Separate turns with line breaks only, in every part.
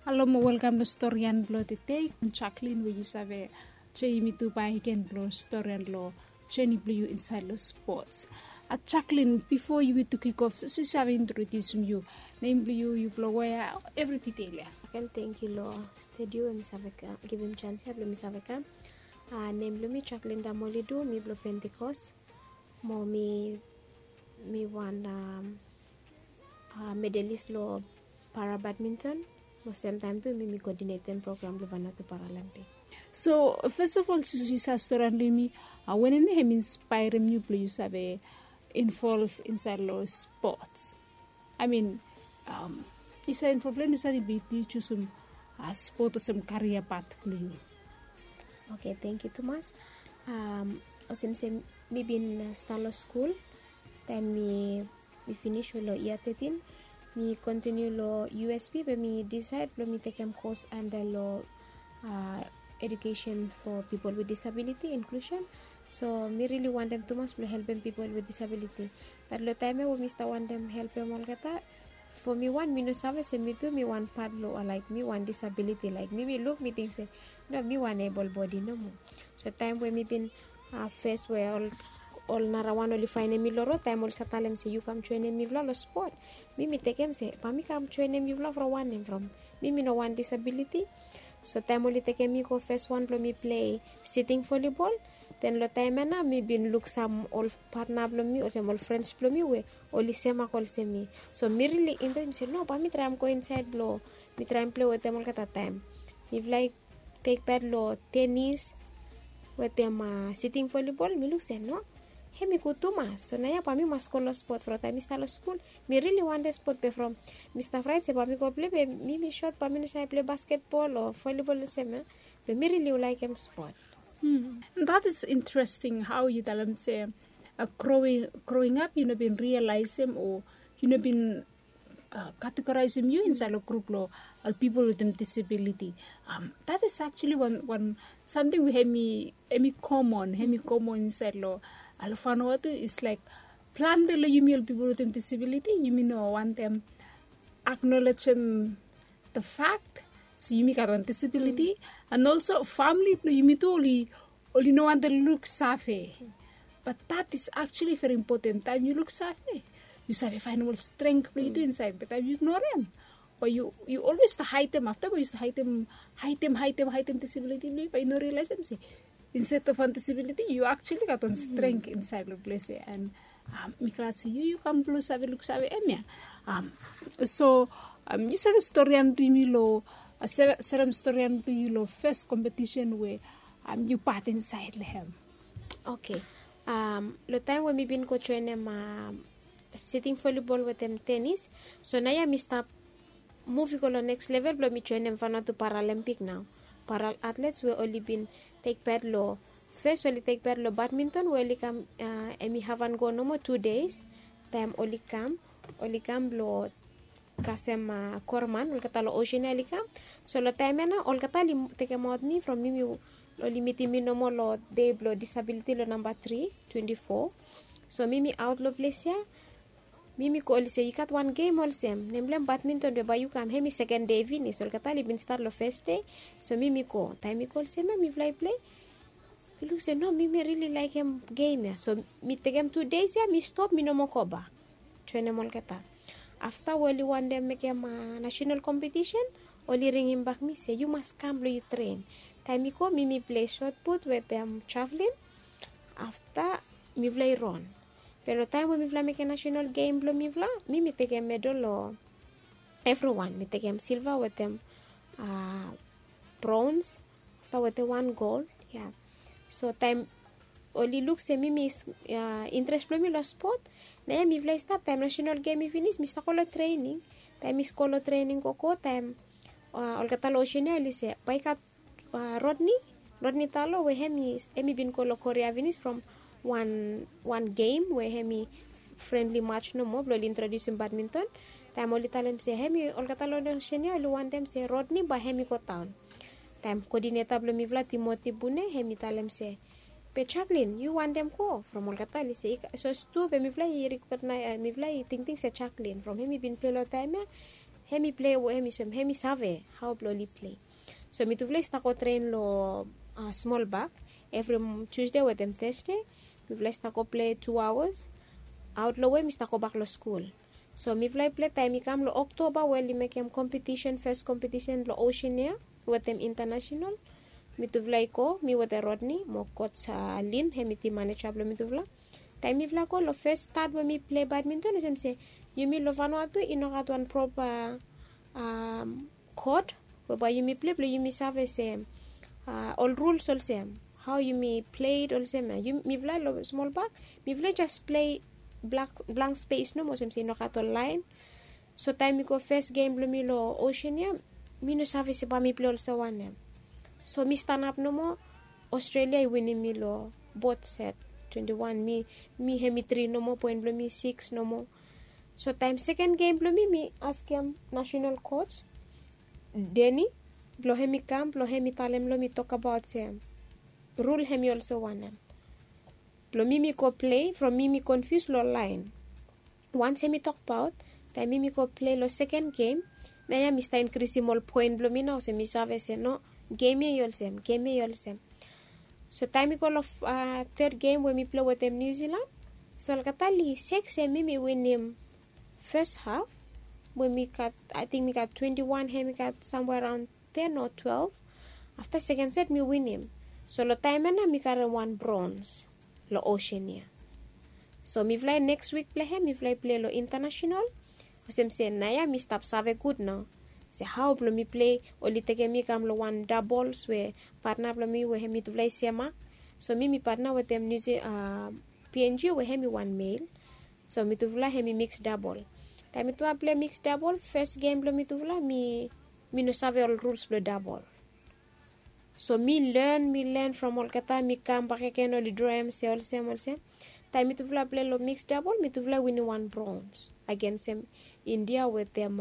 Hello, mo welcome to Storian Blow today. Jacqueline, we use have a Jamie to buy again blow Storian Law, Jenny Blue inside Law Sports. Jacqueline, before you to kick off, so you have introduced you. Namely, you blow where every detail.
Again, thank you, Law Studio, Miss Aveka, give him chance, Miss Aveka. Namely, me Jacqueline Damolido, me blow Pentecost, more me one medalist law para badminton. Most time to me coordinating program Vanuatu Paralympic.
So first of all, you say me when in him inspire you play you have involved inside law sports. I mean, you say involved in this you choose some sport or some career path play.
Okay, thank you, Thomas. Osim me been start law school. Then me finish law year 13. Me continue law USP, but me decide me take a course under law education for people with disability inclusion. So me really want them too much helping people with disability. But the time when me start want them help them all kata, for me one me no service me too me one part law like me one disability like me look me think say no me one able body no more. So time when me been first where all narawan only find me loro time all satalem say you come join me vlog sport me take him say pa me come join me vlog for one name from me no one disability. So time only take me go first one me play sitting volleyball, then lo time na me been look some all partner me or some all friends me we only sema call se me. So me really interest say no pa me try go inside blow me try play with them all kata time me like take part lo tennis with them sitting volleyball me look say no me go too much. So now pa mi mas school sport for time start school. Me really want the sport be from Mr. Friday say pa mi go play me shot pa mi na play basketball or volleyball same. But me really like him sport.
That is interesting how you tell them say growing up you know been realizing or you know been categorizing you inside a group law people with disability. That is actually one something we have me common inside law. Alfano is like plan the you people with disability, you mean no want them acknowledge the fact, so you make one disability, and also family you mean only no one that looks safe. But that is actually very important. Time you look safe, you have find more strength you do inside, but time you ignore them. But you always hide them after, but you hide them disability, but you don't realize them say. Instead of disability, you actually got on strength inside the place, and you can blow look so you have a story and lo a certain story and lo first competition where you part inside him.
Okay. The time when we been coaching them sitting volleyball with them tennis, so now I start moving on the next level, but me join them for not to Paralympic now. Para athletes we only been take part law. First only take part law badminton we only come we haven't gone no more 2 days. Time only come law kasem korman ul kata lo ocean ali kam. So lo time na ul kata li take out me from me only meeting me no more lo day blow disability lo number 324. So me out lo place ya. Mimi ko oli say ikat one game all same. Nemblem badminton be bayu kam hemi second day finish. Sol katali bin start lo first day. So mimi ko time ko same mi play. Pilu say no mimi really like him game ya. So mi take him 2 days ya mi stop mi no mo koba. Chone mol kata. After only one day make him national competition. Only ring him back me say you must come you train. Time ko mimi play shot put with them traveling. After mi play run. Pero time when me vla make a national game blow me vla, me take a medal or everyone. Me take them silver with them bronze. After with the 1 gold. Yeah. So time only looks say me is interest blow me lo sport. Na me vla stop time national game me finish. Me start ko training. Time is ko training ko time all katalo oceania li say paikat Rodney talo we hemi bin ko Korea finish from one game where hemi friendly match no more blow introduce in badminton time oli talem say hemi ol katalo no shenia lu one them say Rodney ba hemi ko town time coordinator blow mi vla Timothy Bune hemi talem say pe Jacqueline you want them ko from ol katali say so stu be mi vla recognize mi vla think say Jacqueline from hemi bin play lo time hemi play wo hemi save how bloli play. So mi tuvle sta ko train lo small back every Tuesday with them Thursday. Mi vle sta ko play 2 hours. Out lo we mi sta ko back lo school. So mi vle play time mi kam lo October well li make competition first competition lo Oceania with them international. Mi tuvle ko mi with the Rodney mo coach Lin hemi team manager lo mi tuvla. Time mi vle ko lo first start when mi play badminton sem se yumi lo Vanuatu inogat one proper court whereby you may play you serve same all rules all same how you may play it all same you me vla lo small back me vla just play blank space no mo sem se no kat online so time mi ko first game lo mi lo Oceania mi no serve se ba mi play also one so mi stand up no mo Australia winning mi lo both set 21 mi hemi 3 no mo point lo mi 6 no mo. So time second game blo mi ask him national coach Denny blo hemi camp blo hemi talem lo mi talk about him rule hemi also one blo mi ko play from mi confuse lo line once hemi talk about time mi ko play lo second game na ya mi sta increase mol point blo mi no se mi save se no game yol sem so time mi ko lo third game when mi play with them New Zealand so katali 6 mi win him first half when we got I think we got 21 him we got somewhere around 10 or 12 after second set me win him so lo time na mi got one bronze lo Oceania so mi fly next week play him mi fly play lo international sem se na ya mi stop save good no se how blo mi play oli tege mi kam lo one doubles where partner blo mi we him to play sema so mi partner with them New PNG we him one male so mi to fly him mix double time to play mixed double first game blo mi tuvla mi no save all rules blo double so mi learn from all kata mi kam back again all drum se all same time to play lo mixed double mi tuvla win one bronze against them India with them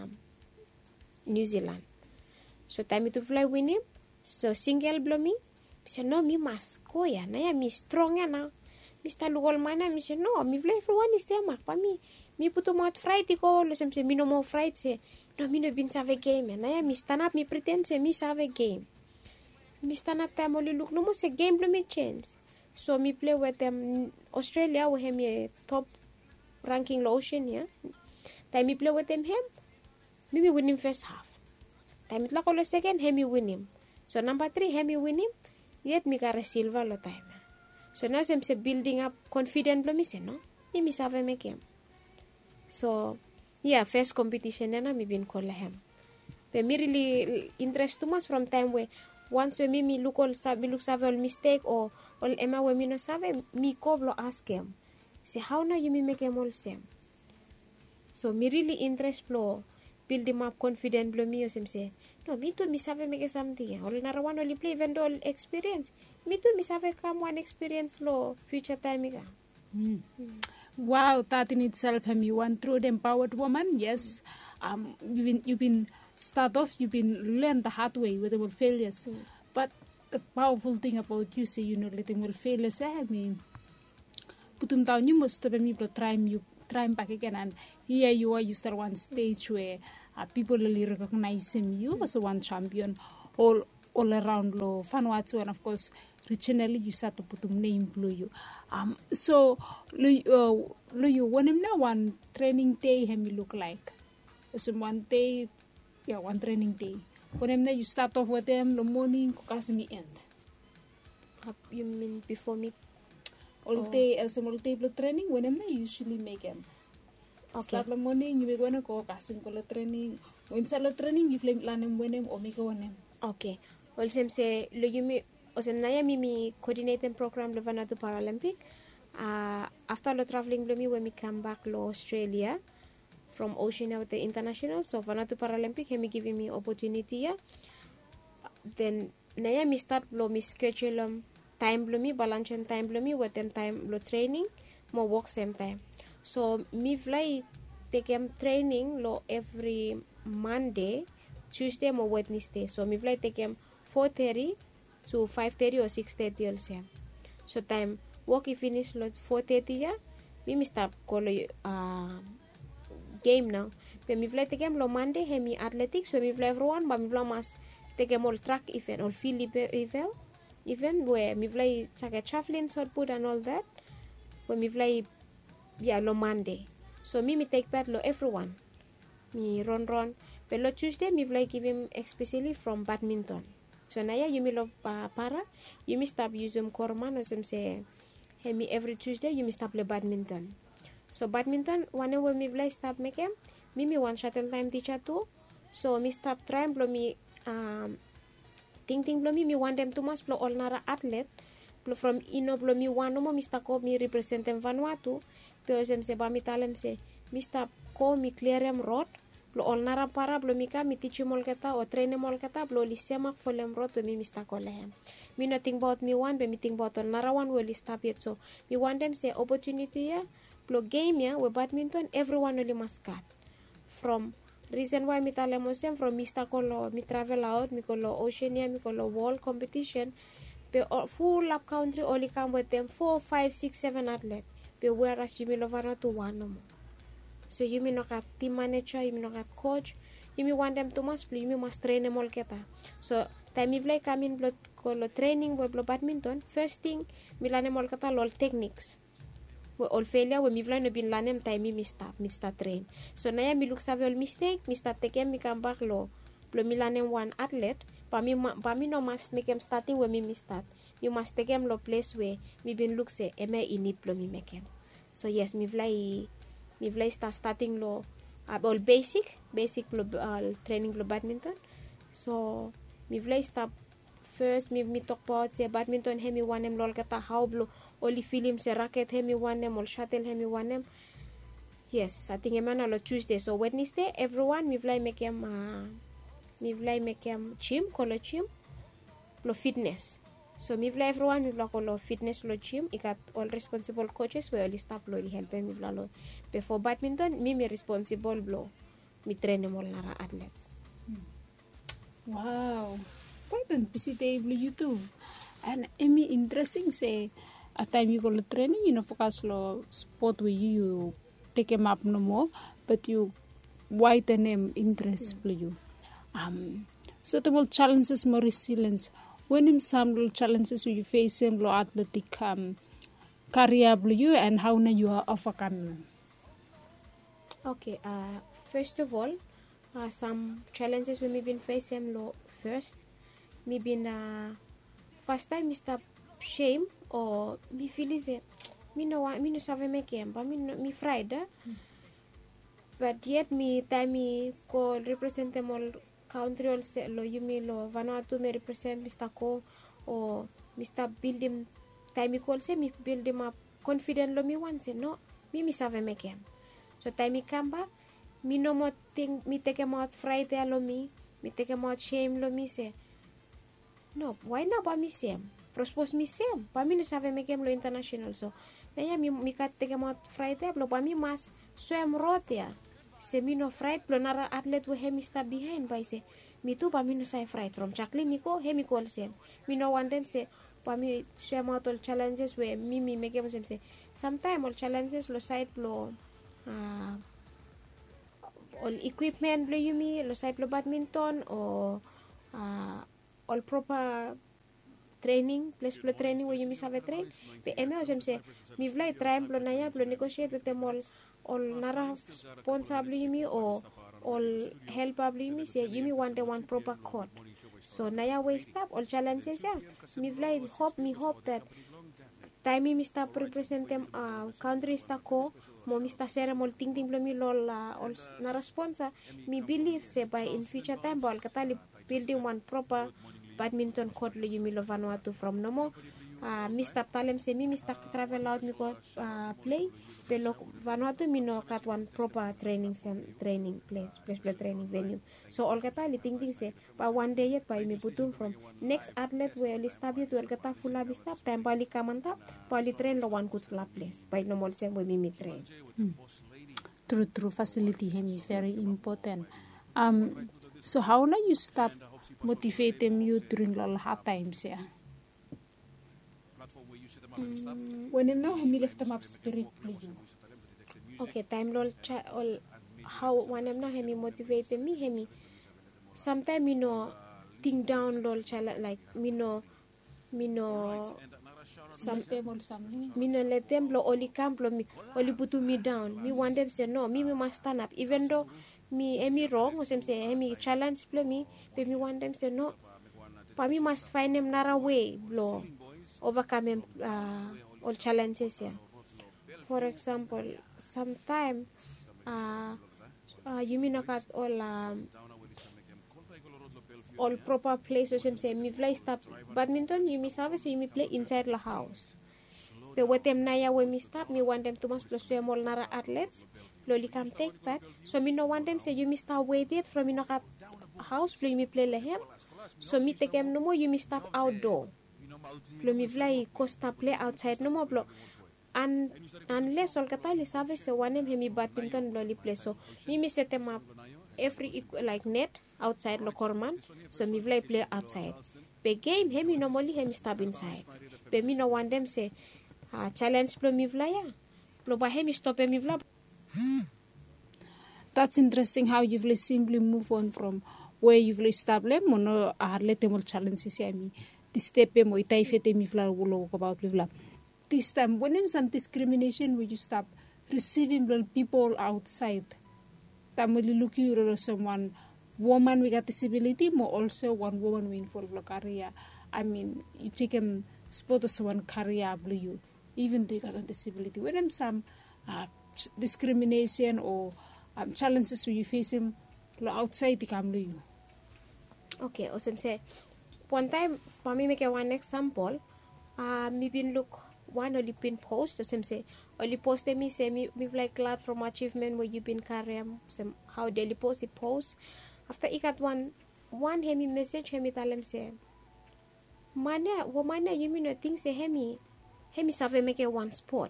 New Zealand so time to play win him so single blo mi so no mi mas koya na ya mi strong ya na Mr. Lugol mana mi se no mi play for one is there mak pa mi puto mat fright ko lo sem se mi no mo fright se no mi no bin save game na ya mi stand up mi pretend se mi save game mi stand up time only look no mo se game blo mi change so mi play with them Australia we hem top ranking lo Oceania time mi play with them mi win him first half time it la ko lo second mi win him so number 3 mi win him yet mi kare silver lo time so now sem se building up confident blo mi se no mi save me game so yeah first competition na mi bin ko lahem but me really interest too much from time where once we mi look save all mistake or all emma we mi no save mi ko blo ask him say how na you mi make him all same so me really interest blo build him up confident blo mi sem say no mi to mi save make something all na one only play even all experience mi to mi save come one experience lo future time ga
Wow, that in itself, you one true empowered woman. Yes, you've been start off, you've been learn the hard way with the failures. But the powerful thing about you, say letting will failures. I mean, putum down. You must have been able to try back again, and here you are. You start one stage where people really recognize you as one champion all around lo Vanuatu, and of course regionally you start to put name blue you so you want him now one training day him look like so one day one training day when him you start off with them the morning because me end
you mean before me
all day as a multiple training when him usually make him start the morning you going to go casting training when salo training you flame land him when him or make one him
okay well sem say lo you me o sem na ya mi coordinating program lo Vanuatu Paralympic after lo traveling lo mi when me come back lo Australia from Oceania with the international so Vanuatu Paralympic he me giving me opportunity then na ya mi start lo mi schedule time lo mi balance time lo mi with them time lo training mo work same time so mi fly take training lo every Monday Tuesday mo Wednesday so mi fly take 4:30 to 5:30 or 6:30 also. So time work finish lot 4:30 ya. Mi start call game now. Pe mi vlei tegem lo Monday hemi athletics, we mi vlei everyone, ba mi vlei mas tegem all track event, all field event, where mi vlei sake javelin, shot put and all that, where mi vlei, yeah, lo Monday. So me take part lo everyone. Mi run. Pe lo Tuesday, mi vlei give him especially from badminton. So naya you mi lo para, you mi stop use korma, no sem se, hemi every Tuesday, you mi stop le badminton. So badminton, whenever mi vlei stop mekem, mi one shuttle time teacher too. So mi stop trying blo mi ting blo mi want them to mas blo all nara athlete blo from ino blo mi one mo mi sta ko mi represent them Vanuatu. Pero se ba mi talem se mi stop ko mi clear em road blo all nara para blo mi ka mi teach mol kata o train mol kata blo li semak folem road we mi sta ko lehem. Mi no think about me one be mi think about all nara one will stop it. So mi want them say opportunity ya blo game ya we badminton everyone only must cut. From reason why mi talem osem from mi sta ko lo mi travel out mi ko lo Oceania mi ko lo world competition pe full up country only come with them 4, 5, 6, 7 athletes. Pe whereas you mi lo Vanuatu one no more. So you mi no ka team manager, you mi no ka coach, you mi want them to must play, you mi must train them all keta. So time mi vlei come in ko lo training we blo badminton, first thing mi lanem all keta lol techniques. We all failure we mi vlei no bin lanem time mi start train. So naya mi look save all mistake, mi start takem mi come back lo mi lanem one athlete, pa mi no must make him starting where mi start. You must take him lo place where mi bin look say eme in it blo mi make him. So yes, mi vlei starting lo all basic blo training blo badminton. So mi vlei start first mi talk about say badminton hemi wanem lol kata how blo only film se racket hemi wanem all shuttle hemi wanem. Yes, I think emana lo Tuesday. So Wednesday everyone mi vlei make him gym kolo gym lo fitness. So mi vlei everyone mi vlei kolo fitness lo gym. I got all responsible coaches we only staff lo help mi vlei lo. Before badminton mi responsible blo mi train all nara athletes.
Wow. Quite a busy day blo you too. And emi interesting say at time you go to training, you know, focus lo sport where you take him up no more, but you widen them interest blo you. So the more challenges, more resilience. When him some little challenges you face him lo athletic career blo you and how na you are overcome.
Okay, first of all, some challenges we been facing lo first. Me been first time me stop shame or me feel is me no save make him, but me fried. But yet me time me ko represent them all country also lo yumi lo Vanuatu me represent Mr. Ko or Mr. build him time me call say me build him up confident lo me want say no me save make him. So time me come back me no more think me take him out Friday lo me take him out shame lo me say no why not ba me same propose me same ba me no save make him lo international. So naya me kat take him out Friday lo ba me mas swim road ya se mi no fright blo nara athlete we hemi sta behind by say mi tu pa mi no say fright from Jacqueline niko hemi call sem mi no want them say pa mi swim out all challenges we mi make them say sometime all challenges lo side lo all equipment blo yumi lo side lo badminton or all proper training place blo training we yumi save train pe eme osem say mi vlei try blo naya blo negotiate with them all nara sponsor yumi or all help yumi say yumi want the one proper court. So naya way stop all challenges ya mi vlei hope that time mi stop represent them country sta ko mo mi sta sere mol ting blo mi lol all nara sponsor mi believe say by in future time ball katali building one proper badminton court lo yumi lo Vanuatu from no more mi stop talem say mi travel out mi ko play pero Vanuatu mi no kat one proper training place blo training venue. So all kata li ting say pa one day yet pa mi putum from next athlete we li stab yet all kata full abi stop time bali kamanta bali train lo one good flat place by no more say we mi train.
True facility hemi very important. So how na you stop motivate them you during lol hard times ya? When him now hemi lift them up spirit blo you.
Okay, time lol all how one am now hemi motivate me hemi sometimes think down lol chala like some me no let them blow only come blow me only put me down. Me want them say no, me must stand up even though me am wrong or some say me challenge blow me, but me want them say no. But me must find them another way blow overcome them all challenges here. For example, sometimes you mean not at all proper places. Some say me play stop badminton. You me service. So you me play inside the house. But what them naya when me stop, me want them to must plus swim all nara athletes. Loli come take part. So me no want them say you me start waited from me not at house. Play me play lehem. So me take them no more. You me stop outdoor. Play me play costa play outside no more. Blow. And unless all katali service say one them me badminton loli play. So me set them up every like net outside lo korman. So me play outside. But game hemi normally hemi stop inside. But me no want them say challenge plo mi vla ya. Plo ba hemi stop mi vla.
That's interesting how you've simply move on from where you've established mono let them all challenges ya mi. This step mo itai fete mi vla wulo about mi vla. This time when there's some discrimination where you stop receiving people outside. Tamili look you or someone woman with a disability, more also one woman who involve a career. I mean, you take him spot as one career you, even though you got a disability. When them some discrimination or challenges where you face him outside the family you.
Okay, awesome. Say one time, for me make one example. Me been look one only pin post. Awesome. Say only post me say me like glad from achievement where you been career. How daily post the post. After I got one hemi message hemi talem say mana you mean no thing say hemi save make one sport.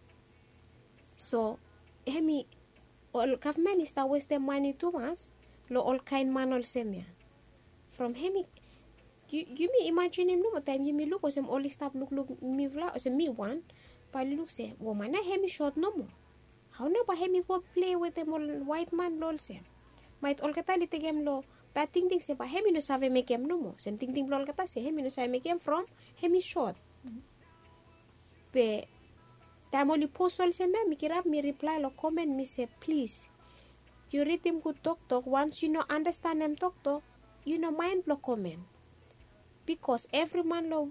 So hemi all government is that waste money too much lo all kind man all semia. From hemi you me imagine him no time you me look or some only stop look me vla or some me one but look say mana hemi short no more. How no ba hemi go play with them all white man lol say. Might all kata li tegem lo but ting se pa hemi no save make em no mo sem ting blol kata se hemi no save make em from hemi short pe tamoli post all se me kirap me reply lo comment me say please you read him good talk once you know understand them talk you know mind blow comment because every man lo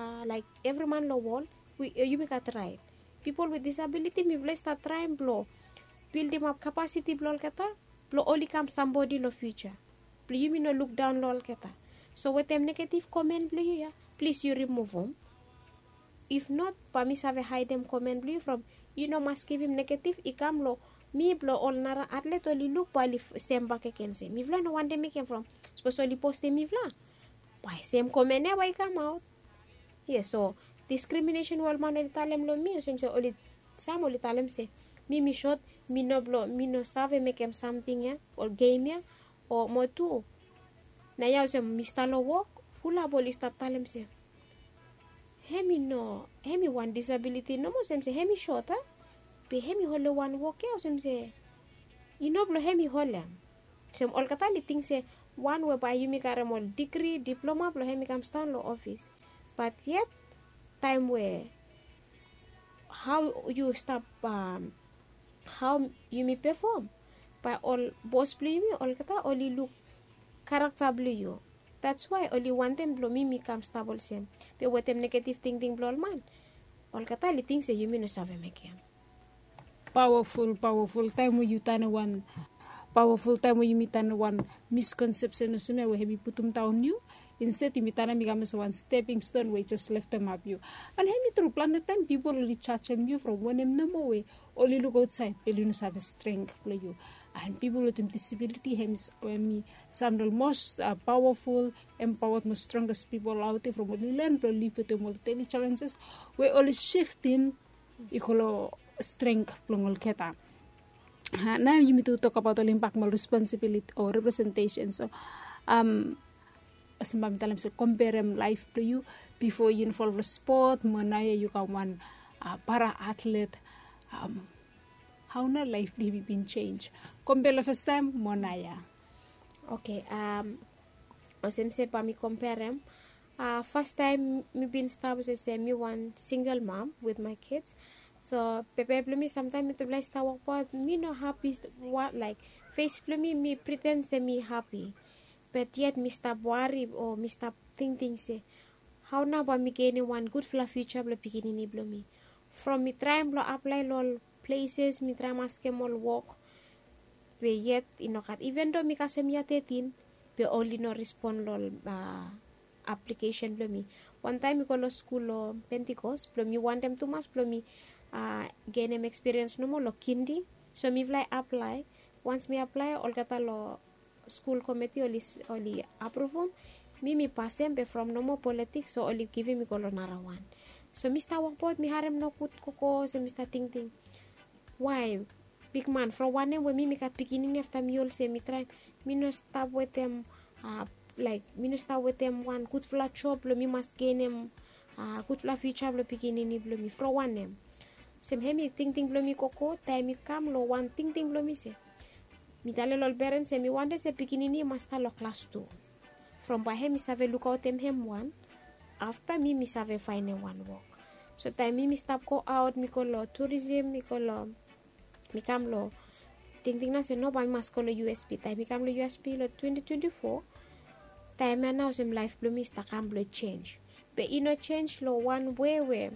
wall you make a try people with disability me bless start try and blow build them up capacity blow kata lo only come somebody in the future. Please you mean no look down lol keta. So with them negative comment please you remove them. If not, pami save hide them comment from must give him negative ikam lo me blow all nara atlet only look pali same back can say. Me vla no one they make him from. Supposedly post me vla. Why same comment why come out? Yes, so discrimination wal man only talem lo me so say only some only talem say me short me no save make him something ya or game ya or mo tu na ya se mista lo walk fula bolista talem se hemi one disability no mo sem se hemi short be hemi holo one walk ya sem se blo hemi hola sem all kata li think se one whereby you make a more degree diploma blo hemi come stand lo office but yet time where how you stop how you may perform by all boss play me all kata only look character blue you. That's why only one them blow me come stable same. But what them negative thinking blow man. All kata li things say you mean no save make him.
Powerful time when you turn one powerful time when you meet one misconception no some we have put them down you. Instead, you meet one stepping stone where just left them up you. And hemi through planet time people only charge you from one no more way. Only look outside, they don't have a strength play you. And people with disability hemi some of the most powerful, empowered, most strongest people out there from only learn to live with them all daily challenges. We always shifting equal strength plongol keta. Now you need to talk about the impact more responsibility or representation. So sembam dalam compare life to you before you involve sport manaya you kawan para athlete how na life been changed. Compare the first time monaya.
Okay, osem se pa mi compare first time me been established as me one single mom with my kids. So pepe me sometimes me to bless work but me no happy what like face me pretend say me happy. But yet me stop worry or me stop thinking say how now ba me gain one good for future blo pikini ni blo me. From me try blo apply lol places me try maske mol work. But yet inokat even though me kasem ya 13 be only no respond lol application blo me. One time me call school lo Pentecost blo me want them to mas blo me gain them experience no more lo kindi. So me fly apply. Once me apply all kata lo school committee only approve me pass them be from no more politics so only give me call another one. So Mr. Workport me harem no kut koko so Mr. Ting why big man from one name when me kat beginning after me all say me try me no stop with them like me no start with them one good flat job lo me must gain them good flat future lo beginning ni blo me from one name sem hemi ting blo me koko time me come lo one ting blo me say mi dale lol parents say me one day say beginning ni must lo class 2 from by hemi save look out them him one after me save find one work so time me stop go out me call tourism me call mi kam lo ting na se no ba mas ko lo USP time mi kam lo USP lo 2024 time na sem life blo mi sta kam lo change but change lo one way where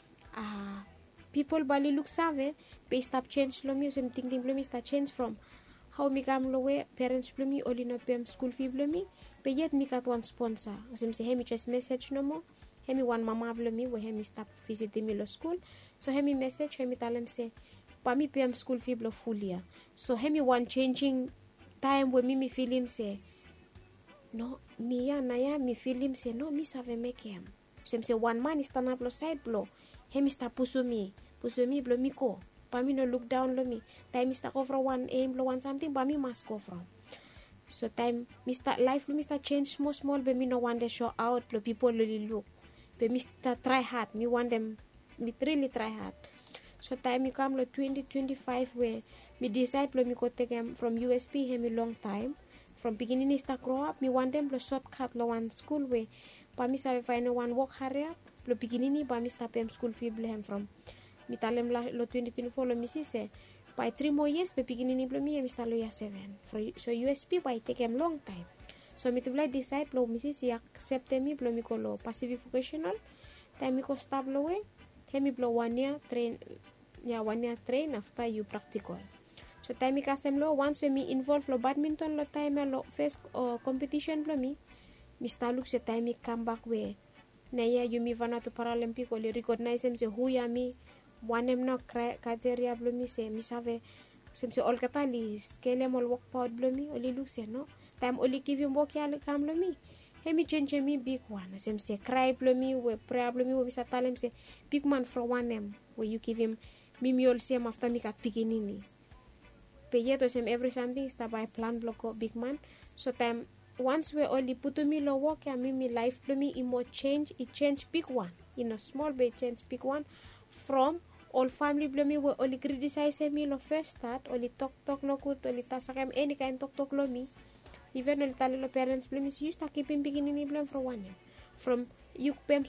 people bali look save be stop change lo mi sem ting blo mi sta change from how mi kam lo we parents blo mi only no pay school fee blo mi but yet mi kat one sponsor sem se hemi just message no mo hemi one mama blo mi we hemi stop visit mi lo school so hemi message hemi talem se pa mi pay school fee blo full year so hemi one changing time when me feel him say no mi ya na ya mi feel him say no mi save make him so say one man is stand up lo side blo hemi sta pusu mi blo mi ko pa mi no look down lo mi time sta go from one aim lo one something pa mi must go from so time mi start life lo mi start change small but me no want to show out blo people really look but me start try hard me want them me really try hard. So time me come lo 2025 where me decide lo me go take them from USP he me long time. From beginning is to grow up me want them lo shortcut lo one school where pa mi save find one work hurry up lo beginning ni pa mi stop them school fee blo hem from mi talem lo 2024 lo mi si say by 3 more years be beginning ni blo mi start lo year 7 so USP by take them long time. So me to decide lo mi si accept me blo mi ko lo passive vocational time mi ko stop lo we he mi blo 1 year train ya 1 year train after you practical. So time kasem lo once me involve lo badminton lo time lo first competition blo mi start look se time come back we na ya you mi vana to Paralympic or recognize him se who ya mi one em no criteria blo mi se mi save sem se all katali scale mol work out blo mi only look se no time only give him work ya kam lo mi he mi change mi big one sem se cry blo mi we pray blo mi we sa talem se big man for one em where you give him mi all same after me kat beginning pe yeto sem every something sta by plan block big man so time once we only put me lo work ya mi life blo mi imo change it change big one small bit change big one from all family blo mi we only criticize me lo first start only talk no good only tasakam any kind talk lo mi even only tell lo parents blo mi so you start keeping beginning blo from one from you pay